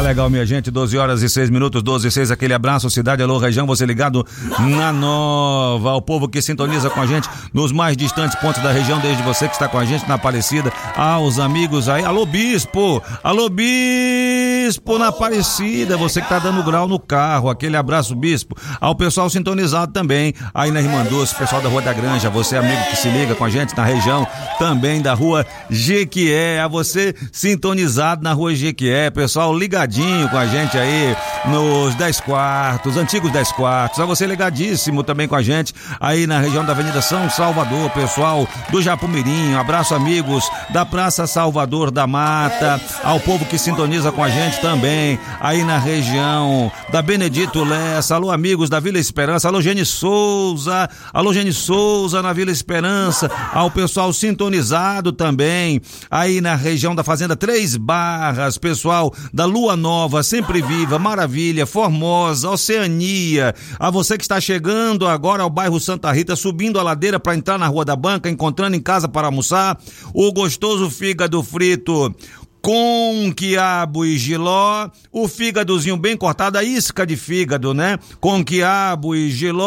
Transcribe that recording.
legal, minha gente, 12h06, 12h06, aquele abraço, cidade, alô, região, você ligado na Nova, ao povo que sintoniza com a gente nos mais distantes pontos da região, desde você que está com a gente na Aparecida, aos amigos aí, alô Bispo na Aparecida, você que tá dando grau no carro, aquele abraço, Bispo, ao pessoal sintonizado também, aí na Irmanduz, pessoal da Rua da Granja, você amigo que se liga com a gente na região, também da Rua Jequié, a você sintonizado na Rua Jequié, pessoal ligadinho com a gente aí nos 10 quartos, antigos 10 quartos, a você ligadíssimo também com a gente aí na região da Avenida São Salvador, pessoal do Japumirim, abraço amigos da Praça Salvador da Mata, ao povo que sintoniza com a gente também aí na região da Benedito Lessa, alô amigos da Vila Esperança, alô Gene Souza na Vila Esperança, ao pessoal sintonizado também aí na região da Fazenda Três Barras, pessoal da Lua Nova, Sempre Viva, Maravilha, Formosa, Oceania, a você que está chegando agora ao bairro Santa Rita, subindo a ladeira para entrar na Rua da Banca, encontrando em casa para almoçar o gostoso fígado frito com quiabo e jiló, o fígadozinho bem cortado, a isca de fígado, né? Com quiabo e jiló.